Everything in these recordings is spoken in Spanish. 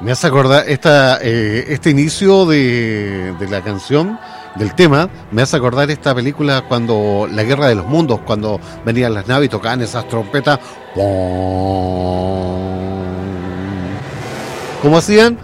Me hace acordar este inicio de la canción, del tema, me hace acordar esta película cuando la Guerra de los Mundos, cuando venían las naves y tocaban esas trompetas. ¿Cómo hacían?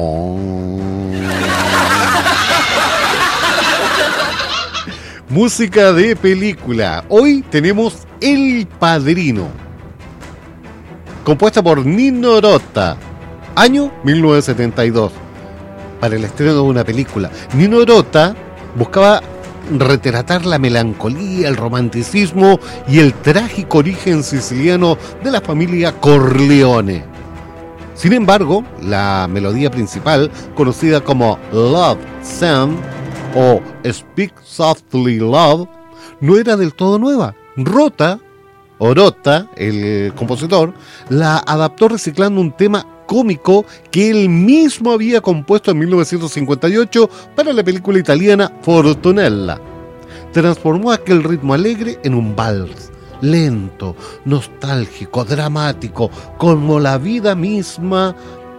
Música de película. Hoy tenemos El Padrino, compuesta por Nino Rota, año 1972, para el estreno de una película. Nino Rota buscaba retratar la melancolía, el romanticismo y el trágico origen siciliano de la familia Corleone. Sin embargo, la melodía principal, conocida como Love Song o Speak Softly Love, no era del todo nueva. Rota, el compositor, la adaptó reciclando un tema cómico que él mismo había compuesto en 1958 para la película italiana Fortunella. Transformó aquel ritmo alegre en un vals, lento, nostálgico, dramático, como la vida misma.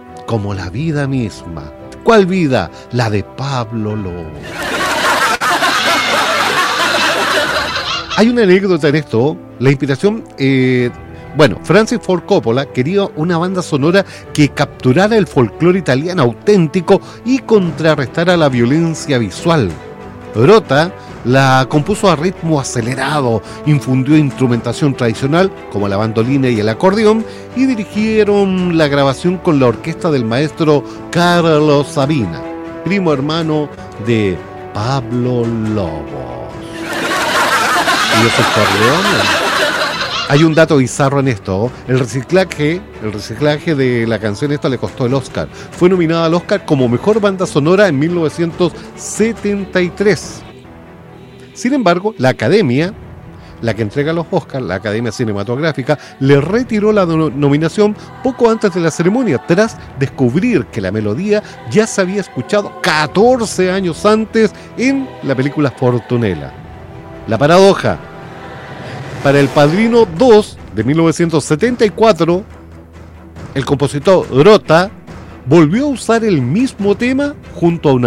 ¿Cuál vida? La de Pablo Lobo. Hay una anécdota en esto. La inspiración, Francis Ford Coppola quería una banda sonora que capturara el folclore italiano auténtico y contrarrestara la violencia visual. Rota la compuso a ritmo acelerado, infundió instrumentación tradicional como la bandolina y el acordeón y dirigieron la grabación con la orquesta del maestro Carlo Sabina, primo hermano de Pablo Lobo. ¿Y esos Corleone? Hay un dato bizarro en esto. El reciclaje de la canción esta le costó el Oscar. Fue nominada al Oscar como Mejor Banda Sonora en 1973. Sin embargo, la Academia, la que entrega los Oscars, la Academia Cinematográfica, le retiró la nominación poco antes de la ceremonia, tras descubrir que la melodía ya se había escuchado 14 años antes en la película Fortunella. La paradoja. Para El Padrino 2 de 1974, el compositor Rota volvió a usar el mismo tema junto a una